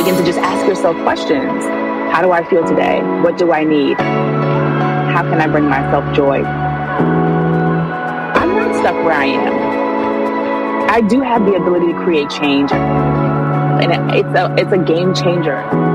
begin to just ask yourself questions. How do I feel today? What do I need? How can I bring myself joy? I'm not stuck where I am. I do have the ability to create change. And it's a game changer.